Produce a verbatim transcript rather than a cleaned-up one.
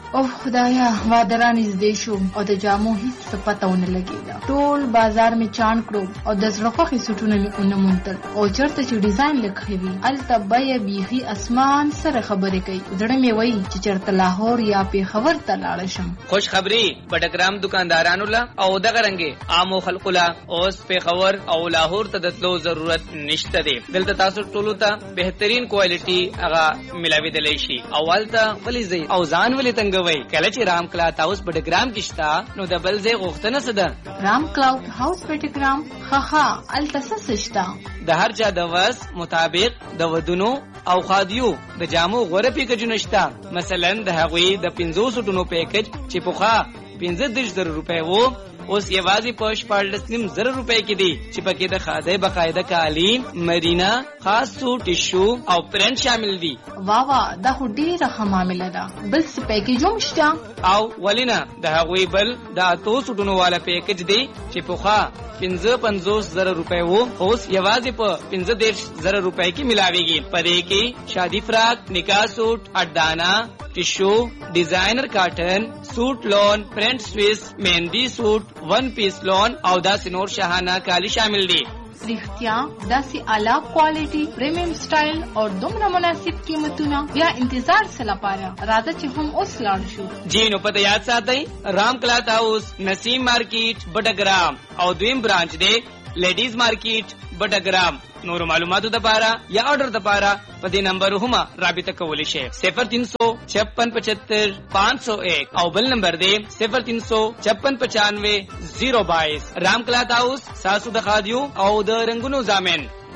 او خدایا وادران نږدې شو او د جامو هیڅ څه پته ونه لګېده. ټول بازار مې چاڼ کړو او د زړه خوښې سوټونه مې ونه موندل او چېرته چې ډیزاین لیکلی وي هلته بیه بیخي اسمان سره خبرې کوي. زړه مې وایي چې چېرته لاهور یا پېښور ته لاړه شم. خوش خبري بټګرام دکاندارانو لا او دغه رنګې عامو خلکو لا اوس پېښور او لاهور ته د تلو ضرورت نشته دی. دلته تاسو ټولو ته بهترین کوالټي هغه ملاویدلی شي. اول ته ولې ځئ او ځان ولې تنګوئ؟ کله چې رام کلاوډ هاوس بټګرام کې شته نو د بل ځای غوښتنه څه ده؟ رام کلاوډ هاوس بټګرام ښه ښه هلته څه شته؟ د هر چا د وس مطابق د ودونو او خادیو د جامو غوره پیکجونه شته. مثلا د هغوی د پنځوسو ټونو پیکج چې پخوا پنځه دېرش زره روپۍ وو اوس یوازې په شپاړلس نیم زره روپۍ کې دي چې پکې د خادۍ بقاعده کالي، مرینا، خاص سوټ، ټیشو او پرنټ شامل دي. واه واه دا خو ډېره ښه معامله ده. بل څه پیکج هم شته؟ او ولې نه، د هغوی بل د اتو سوټونو والا پیکج دی چې پخوا پنځه پنځوس زره روپۍ وو اوس یوازې په پنځه دېرش زره روپۍ کې ملاویږي. په دې کې شادي فراق، نکاح سوټ، اډانا، ټیشو، ډیزاینر کاټن، سوټ لون، پرنٹ سویس، مهندی سوټ، ون پیس لون او داسې نور شاهانه کالی شامل دي. رښتیا داسې اعلی کوالټي، پریمیم سټایل او دومره مناسب قیمتونه، بیا انتظار څه لپاره؟ راځه چې هم اوس لاړ شو. جی نو پته یاد ساتئ، رام کلاوډ هاوس، نسیم مارکیټ، بټګرام او دویم برانچ دی لیډیز مارکیټ بټګرام. نور معلوماتو دپاره یا آرډر دپاره په دې نمبر هم رابطه کولی شئ. صفر تین سو چھپن پچہتر پانچ سو ایک او بل نمبر دی صفر تین سو چھپن پچانوے زیرو بائیس. رام کلاوډ هاوس ساسو د خادیو او د رنگونو زامن.